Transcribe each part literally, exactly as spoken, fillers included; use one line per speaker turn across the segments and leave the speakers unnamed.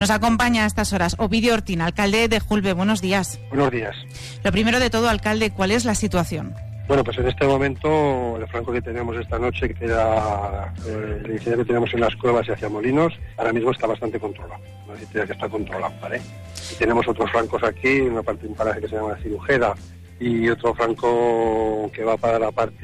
Nos acompaña a estas horas Ovidio Ortín, alcalde de Julbe. Buenos días.
Buenos días.
Lo primero de todo, alcalde, ¿cuál es la situación?
Bueno, pues en este momento el franco que tenemos esta noche, que era eh, el incendio que tenemos en las cuevas y hacia Molinos, ahora mismo está bastante controlado. No sé si tiene que estar controlado, ¿vale? Y tenemos otros francos aquí, una parte de un paraje que se llama Cirujera y otro franco que va para la parte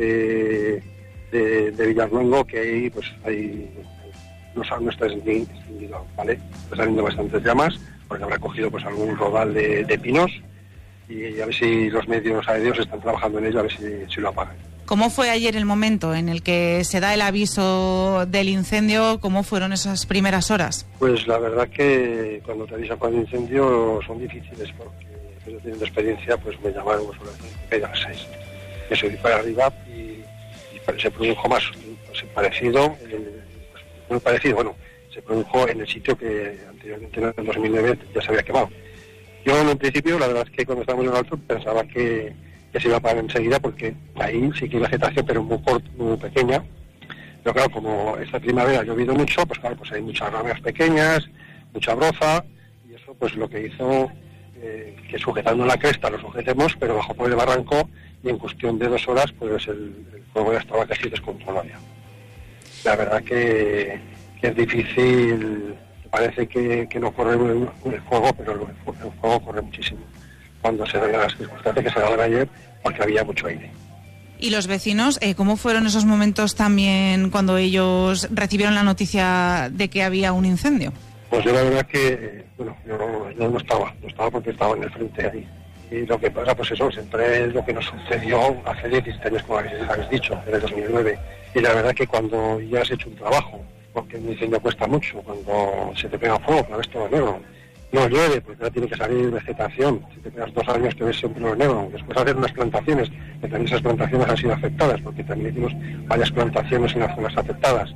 de, de Villarluengo, que ahí pues hay... no, no está extinguido, ¿vale? Está saliendo bastantes llamas, porque habrá cogido pues algún rodal de, de pinos, y a ver si los medios aéreos están trabajando en ello, a ver si, si lo apagan.
¿Cómo fue ayer el momento en el que se da el aviso del incendio? ¿Cómo fueron esas primeras horas?
Pues la verdad que cuando te avisan por el incendio son difíciles, porque ellos teniendo experiencia, pues me llamaron sobre las cinco y a las seis. Me subí para arriba y, y se produjo más pues, parecido, eh, pues, muy parecido, bueno, se produjo en el sitio que anteriormente en el dos mil nueve ya se había quemado. Yo en un principio, la verdad es que cuando estábamos en el alto pensaba que, que se iba a parar enseguida, porque ahí sí que iba vegetación, pero muy, corta, muy pequeña. Pero claro, como esta primavera ha llovido mucho, pues claro, pues hay muchas ramas pequeñas, mucha broza, y eso pues lo que hizo eh, que sujetando la cresta lo sujetemos, pero bajó por el barranco, y en cuestión de dos horas pues el, el fuego ya estaba casi descontrolado ya. La verdad que, que es difícil. Parece que, que no corre el, el fuego, pero el, el fuego corre muchísimo cuando se dan las circunstancias que se daban ayer, porque había mucho aire.
¿Y los vecinos, eh, cómo fueron esos momentos también cuando ellos recibieron la noticia de que había un incendio?
Pues yo la verdad que, bueno, yo, yo no estaba, no estaba porque estaba en el frente ahí. Y lo que pasa, pues eso, siempre es lo que nos sucedió hace diecisiete años, como habéis dicho, en el dos mil nueve. Y la verdad que cuando ya has hecho un trabajo, porque un incendio cuesta mucho, cuando se te pega fuego, cuando ves todo negro, no llueve, porque ya tiene que salir vegetación, si te pegas dos años te ves siempre lo negro, después hacer unas plantaciones, que también esas plantaciones han sido afectadas, porque también hicimos varias plantaciones en las zonas afectadas,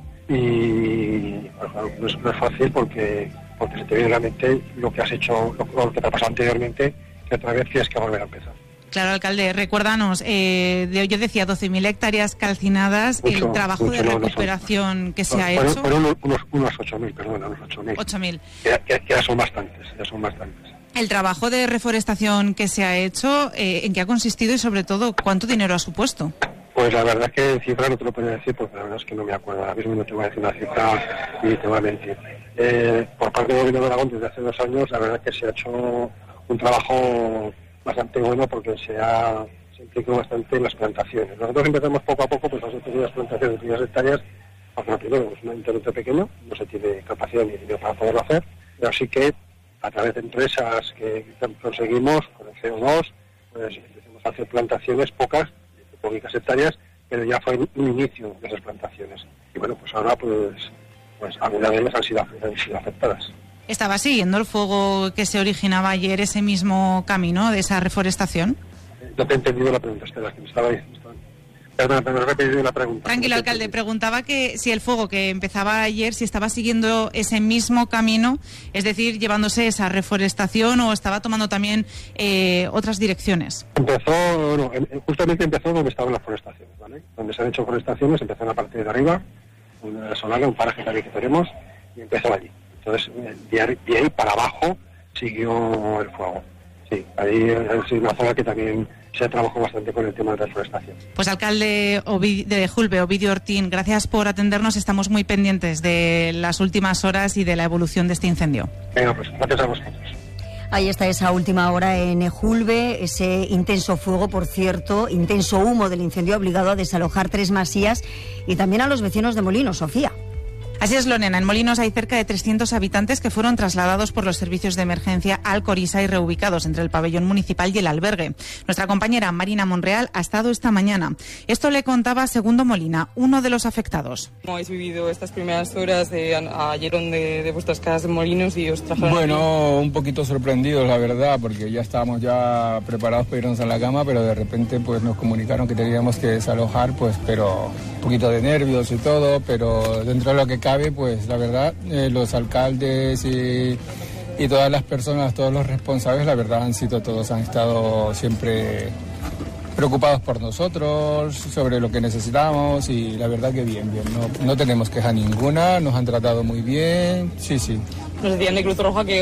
y pues, claro, no, es, no es fácil porque, porque se te viene a la mente lo que has hecho, lo, lo que te ha pasado anteriormente, que otra vez tienes que volver a empezar.
Claro, alcalde, recuérdanos, eh, de, yo decía doce mil hectáreas calcinadas, mucho, el trabajo mucho, de recuperación no, no son, que se no, ha
fueron,
hecho...
Fueron unos, unos ocho mil, perdona, unos ocho mil.
ocho mil.
Que, que, que ya son bastantes, ya son bastantes.
El trabajo de reforestación que se ha hecho, eh, ¿en qué ha consistido y sobre todo cuánto dinero ha supuesto?
Pues la verdad es que en cifra no te lo puedo decir, porque la verdad es que no me acuerdo, ahora mismo no te voy a decir una cifra y te voy a mentir. Eh, por parte del Gobierno de Aragón desde hace dos años, la verdad es que se ha hecho un trabajo bastante bueno, porque se ha se implicó bastante en las plantaciones. Nosotros empezamos poco a poco pues a hacer pequeñas plantaciones de pequeñas hectáreas, porque primero es un interrupto pequeño, no se tiene capacidad ni dinero para poderlo hacer, pero sí que a través de empresas que conseguimos con el C O dos, pues empezamos a hacer plantaciones pocas, de pocas hectáreas, pero ya fue un inicio de esas plantaciones. Y bueno, pues ahora pues, pues algunas de ellas han sido, han sido afectadas.
¿Estaba siguiendo el fuego que se originaba ayer ese mismo camino de esa reforestación?
No te he entendido la pregunta, espera, que me estaba ahí. Perdón, pero no he repetido la pregunta.
Tranquilo, alcalde, preguntaba que si el fuego que empezaba ayer, si estaba siguiendo ese mismo camino, es decir, llevándose esa reforestación o estaba tomando también eh, otras direcciones.
Empezó, no, justamente empezó donde estaban las forestaciones, ¿vale? Donde se han hecho forestaciones, empezó en la parte de arriba, una solar, un paraje también que tenemos, y empezó allí. Entonces, de ahí para abajo siguió el fuego. Sí, ahí es una zona que también se trabajó bastante con el tema de reforestación.
Pues alcalde de Julbe, Ovidio Ortín, gracias por atendernos. Estamos muy pendientes de las últimas horas y de la evolución de este incendio.
Venga, pues gracias a vosotros.
Ahí está esa última hora en Julbe, ese intenso fuego, por cierto, intenso humo del incendio, obligado a desalojar tres masías y también a los vecinos de Molinos, Sofía.
Así es, Lorena. En Molinos hay cerca de trescientos habitantes que fueron trasladados por los servicios de emergencia al Corisa y reubicados entre el pabellón municipal y el albergue. Nuestra compañera Marina Monreal ha estado esta mañana. Esto le contaba Segundo Molina, uno de los afectados.
¿Cómo habéis vivido estas primeras horas de ayer de, de vuestras casas de Molinos y os trajeron?
Bueno, aquí? Un poquito sorprendidos, la verdad, porque ya estábamos ya preparados para irnos a la cama, pero de repente pues nos comunicaron que teníamos que desalojar, pues, pero un poquito de nervios y todo, pero dentro de lo que cabe, pues la verdad, eh, los alcaldes y, y todas las personas, todos los responsables, la verdad han sido todos, han estado siempre preocupados por nosotros, sobre lo que necesitamos y la verdad que bien, bien. No, no tenemos queja ninguna, nos han tratado muy bien, sí, sí.
Nos decían de Cruz Roja que